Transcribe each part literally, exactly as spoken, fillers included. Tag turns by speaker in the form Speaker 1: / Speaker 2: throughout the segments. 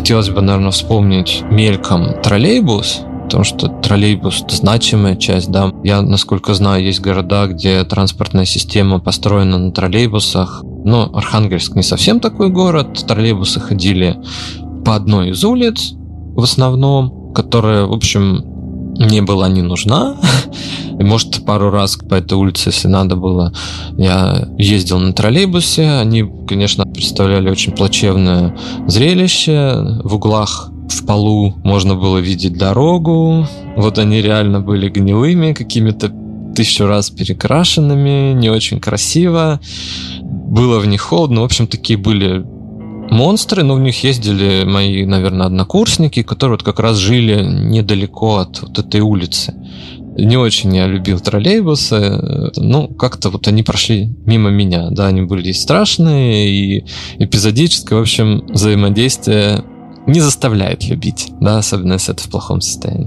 Speaker 1: хотелось бы, наверное, вспомнить мельком троллейбус, потому что троллейбус — значимая часть, да. Я, насколько знаю, есть города, где транспортная система построена на троллейбусах. Но Архангельск не совсем такой город. Троллейбусы ходили по одной из улиц в основном, которая, в общем, не была не нужна. И, может, пару раз по этой улице, если надо было, я ездил на троллейбусе. Они, конечно, представляли очень плачевное зрелище. В углах в полу можно было видеть дорогу. Вот они реально были гнилыми, какими-то тысячу раз перекрашенными, не очень красиво. Было в них холодно. В общем, такие были монстры, но в них ездили мои, наверное, однокурсники, которые вот как раз жили недалеко от вот этой улицы. Не очень я любил троллейбусы, ну, как-то вот они прошли мимо меня, да, они были и страшные, и эпизодическое, в общем, взаимодействие не заставляет любить, да, особенно если это в плохом состоянии.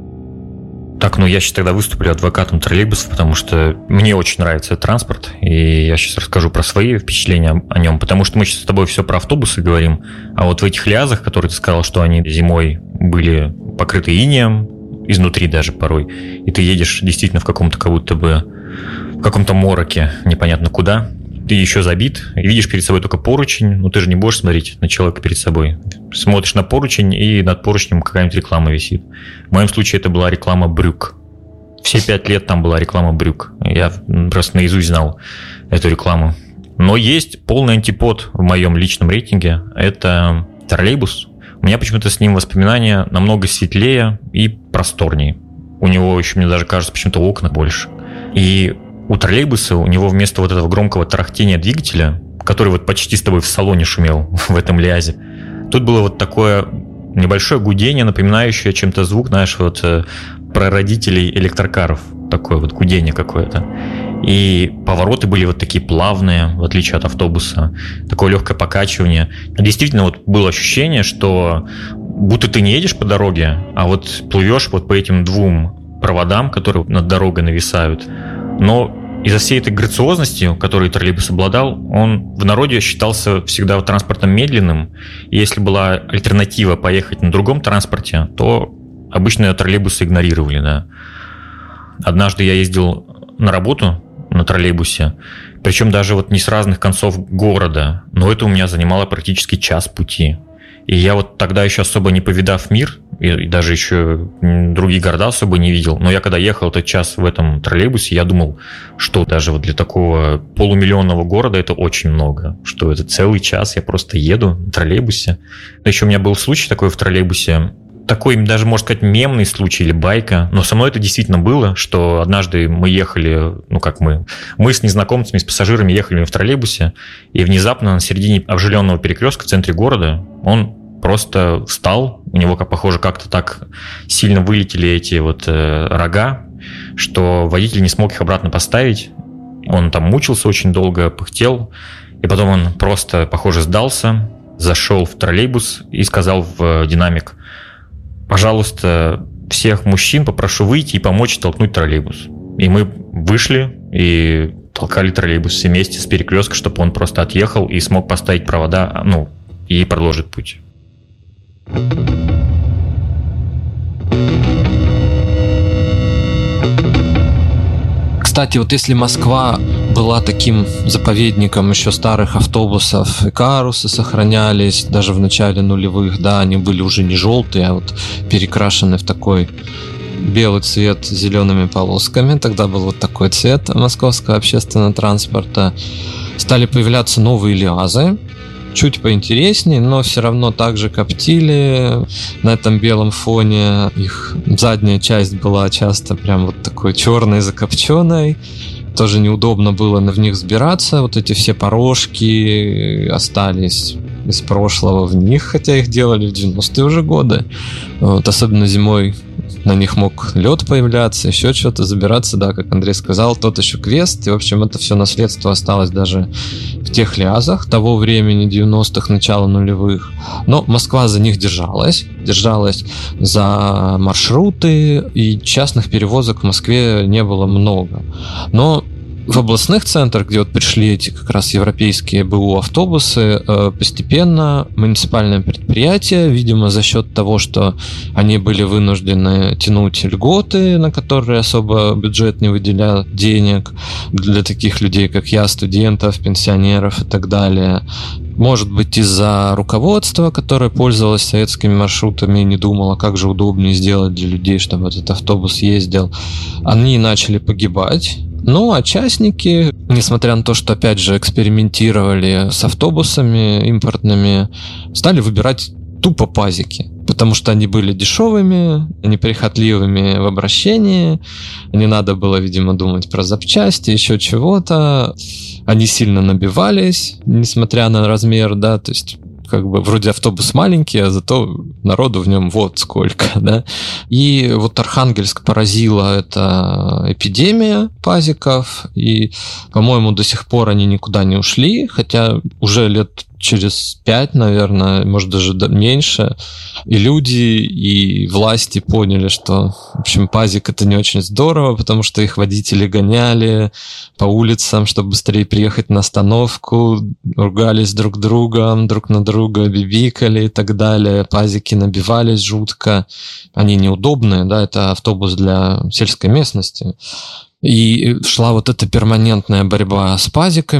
Speaker 2: Так, ну я сейчас тогда выступлю адвокатом троллейбусов, потому что мне очень нравится этот транспорт, и я сейчас расскажу про свои впечатления о нем, потому что мы сейчас с тобой все про автобусы говорим, а вот в этих лиазах, которые ты сказал, что они зимой были покрыты инеем, изнутри даже порой, и ты едешь действительно в каком-то как будто бы в каком-то мороке, непонятно куда, ты еще забит, и видишь перед собой только поручень, но ты же не будешь смотреть на человека перед собой. Смотришь на поручень, и над поручнем какая-нибудь реклама висит. В моем случае это была реклама брюк. Все пять лет там была реклама брюк. Я просто наизусть знал эту рекламу. Но есть полный антипод в моем личном рейтинге. Это троллейбус. У меня почему-то с ним воспоминания намного светлее и просторнее. У него еще, мне даже кажется, почему-то окна больше. И у троллейбуса, у него вместо вот этого громкого тарахтения двигателя, который вот почти с тобой в салоне шумел в этом лиазе, тут было вот такое небольшое гудение, напоминающее чем-то звук, знаешь, вот э, про родителей электрокаров. Такое вот гудение какое-то. И повороты были вот такие плавные, в отличие от автобуса. Такое легкое покачивание. Действительно, вот было ощущение, что будто ты не едешь по дороге, а вот плывешь вот по этим двум проводам, которые над дорогой нависают. Но из-за всей этой грациозности, которой троллейбус обладал, он в народе считался всегда транспортом медленным. И если была альтернатива поехать на другом транспорте, то обычно троллейбусы игнорировали. Да. Однажды я ездил на работу на троллейбусе, причем даже вот не с разных концов города, но это у меня занимало практически час пути. И я вот тогда еще особо не повидав мир, и даже еще другие города особо не видел, но я когда ехал этот час в этом троллейбусе, я думал, что даже вот для такого полумиллионного города это очень много, что это целый час я просто еду на троллейбусе. Да еще у меня был случай такой в троллейбусе, такой даже, можно сказать, мемный случай или байка, но со мной это действительно было, что однажды мы ехали, ну как мы, мы с незнакомцами, с пассажирами ехали в троллейбусе, и внезапно на середине обжеленного перекрестка в центре города он просто встал, у него, как похоже, как-то так сильно вылетели эти вот э, рога, что водитель не смог их обратно поставить, он там мучился очень долго, пыхтел, и потом он просто, похоже, сдался, зашел в троллейбус и сказал в динамик: пожалуйста, всех мужчин попрошу выйти и помочь толкнуть троллейбус. И мы вышли и толкали троллейбус все вместе с перекрестка, чтобы он просто отъехал и смог поставить провода, ну, и продолжить путь.
Speaker 1: Кстати, вот если Москва была таким заповедником еще старых автобусов, Икарусы сохранялись даже в начале нулевых, да, они были уже не желтые, а вот перекрашены в такой белый цвет с зелеными полосками. Тогда был вот такой цвет московского общественного транспорта. Стали появляться новые лиазы, чуть поинтереснее, но все равно также коптили на этом белом фоне. Их задняя часть была часто прям вот такой черной, закопченной. Тоже неудобно было в них взбираться. Вот эти все порожки остались из прошлого в них, хотя их делали в девяностые уже годы. Вот, особенно зимой на них мог лед появляться, еще что-то забираться, да, как Андрей сказал, тот еще квест. И, в общем, это все наследство осталось даже в тех лиазах того времени, девяностых, начала нулевых. Но Москва за них держалась, держалась за маршруты, и частных перевозок в Москве не было много. Но в областных центрах, где вот пришли эти как раз европейские БУ автобусы, постепенно муниципальные предприятия, видимо, за счет того, что они были вынуждены тянуть льготы, на которые особо бюджет не выделял денег для таких людей, как я, студентов, пенсионеров и так далее. Может быть, из-за руководства, которое пользовалось советскими маршрутами и не думало, как же удобнее сделать для людей, чтобы этот автобус ездил, они начали погибать. Ну, а частники, несмотря на то, что, опять же, экспериментировали с автобусами импортными, стали выбирать тупо пазики, потому что они были дешевыми, неприхотливыми в обращении, не надо было, видимо, думать про запчасти, еще чего-то. Они сильно набивались, несмотря на размер, да, то есть как бы вроде автобус маленький, а зато народу в нем вот сколько, да. И вот Архангельск поразила эта эпидемия пазиков, и, по-моему, до сих пор они никуда не ушли, хотя уже лет через пять, наверное, может даже меньше, и люди, и власти поняли, что, в общем, пазик — это не очень здорово, потому что их водители гоняли по улицам, чтобы быстрее приехать на остановку, ругались друг другом, друг на друга бибикали и так далее, пазики набивались жутко, они неудобные, да, это автобус для сельской местности. И шла вот эта перманентная борьба с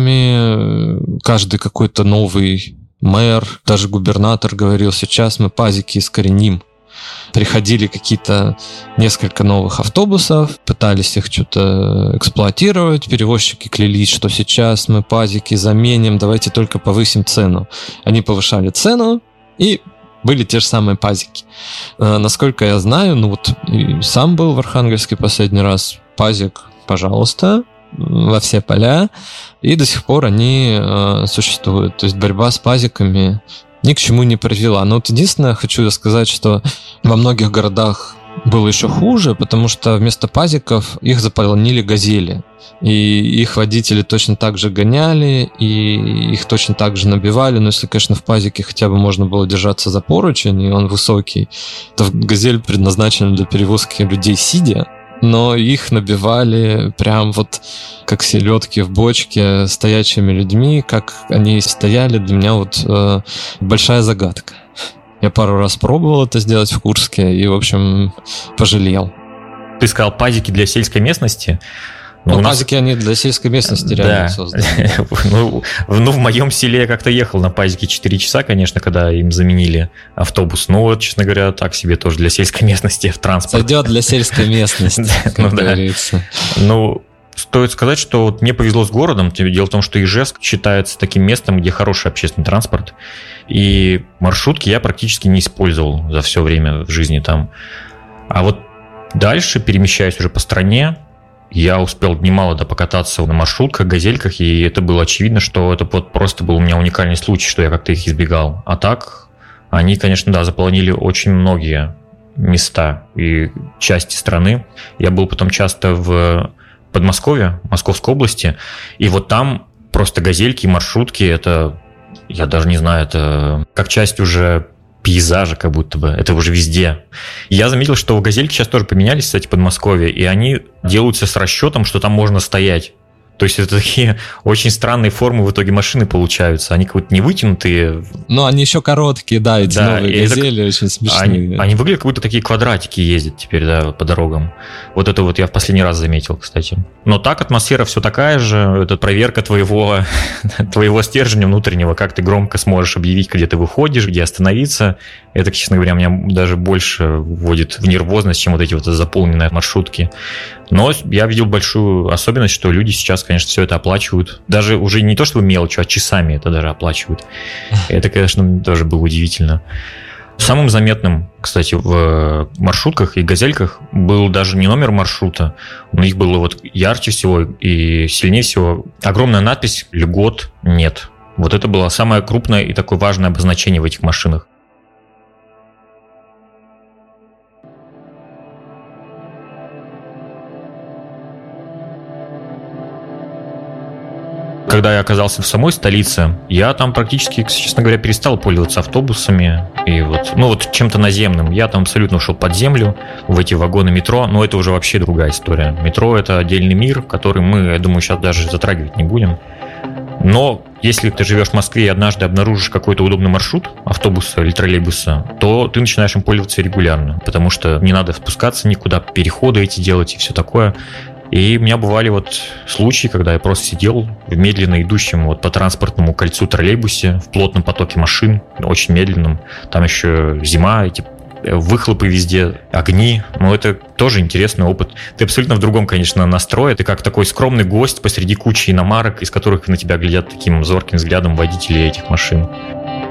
Speaker 1: пазиками. Каждый какой-то новый мэр, даже губернатор говорил: сейчас мы пазики искореним. Приходили какие-то несколько новых автобусов, пытались их что-то эксплуатировать. Перевозчики клялись, что сейчас мы пазики заменим, давайте только повысим цену. Они повышали цену, и были те же самые пазики. Насколько я знаю, ну вот и сам был в Архангельске последний раз, пазик, пожалуйста, во все поля, и до сих пор они э, существуют. То есть борьба с пазиками ни к чему не привела. Но вот единственное, хочу сказать, что во многих городах было еще хуже, потому что вместо пазиков их заполонили газели. И их водители точно так же гоняли, и их точно так же набивали. Но если, конечно, в пазике хотя бы можно было держаться за поручень, и он высокий, то газель предназначена для перевозки людей сидя, но их набивали прям вот как селедки в бочке стоячими людьми. Как они стояли, для меня вот э, большая загадка. Я пару раз пробовал это сделать в Курске и, в общем, пожалел.
Speaker 2: Ты сказал пазики для сельской местности?
Speaker 1: Ну, нас... пазики, они для сельской местности реально
Speaker 2: да.
Speaker 1: созданы.
Speaker 2: ну, ну, в моем селе я как-то ехал на пазике четыре часа, конечно, когда им заменили автобус. Но, вот, честно говоря, так себе тоже для сельской местности в транспорте.
Speaker 1: Сойдет для сельской местности, как говорится.
Speaker 2: Ну, стоит сказать, что вот мне повезло с городом. Дело в том, что Ижевск считается таким местом, где хороший общественный транспорт. И маршрутки я практически не использовал за все время в жизни там. А вот дальше, перемещаясь уже по стране, я успел немало да, покататься на маршрутках, газельках, и это было очевидно, что это вот просто был у меня уникальный случай, что я как-то их избегал. А так, они, конечно, да, заполонили очень многие места и части страны. Я был потом часто в Подмосковье, Московской области, и вот там просто газельки, маршрутки, это, я даже не знаю, это как часть уже пейзажа как будто бы, это уже везде. Я заметил, что газельки сейчас тоже поменялись, кстати, в Подмосковье, и они делаются с расчетом, что там можно стоять. То есть это такие очень странные формы в итоге машины получаются. Они как будто не вытянутые.
Speaker 1: Но они еще короткие, да, эти да, новые газели это... очень смешные.
Speaker 2: Они, они выглядят, как будто такие квадратики ездят теперь, да, по дорогам. Вот это вот я в последний раз заметил, кстати. Но так атмосфера все такая же. Это проверка твоего, твоего стержня внутреннего, как ты громко сможешь объявить, где ты выходишь, где остановиться. Это, честно говоря, меня даже больше вводит в нервозность, чем вот эти вот заполненные маршрутки. Но я видел большую особенность, что люди сейчас, конечно, все это оплачивают. Даже уже не то, чтобы мелочью, а часами это даже оплачивают. Это, конечно, тоже было удивительно. Самым заметным, кстати, в маршрутках и газельках был даже не номер маршрута. У них было вот ярче всего и сильнее всего огромная надпись «Льгот нет». Вот это было самое крупное и такое важное обозначение в этих машинах. когда я оказался в самой столице, я там практически, честно говоря, перестал пользоваться автобусами и вот, ну вот чем-то наземным. Я там абсолютно ушел под землю, в эти вагоны метро, но это уже вообще другая история. Метро — это отдельный мир, который мы, я думаю, сейчас даже затрагивать не будем. Но если ты живешь в Москве и однажды обнаружишь какой-то удобный маршрут автобуса или троллейбуса, то ты начинаешь им пользоваться регулярно, потому что не надо спускаться никуда, переходы эти делать и все такое. И у меня бывали вот случаи, когда я просто сидел в медленно идущем вот по транспортному кольцу троллейбусе, в плотном потоке машин, очень медленном. Там еще зима, эти выхлопы везде, огни. Но это тоже интересный опыт. Ты абсолютно в другом, конечно, настрое. Ты как такой скромный гость посреди кучи иномарок, из которых на тебя глядят таким зорким взглядом водители этих машин.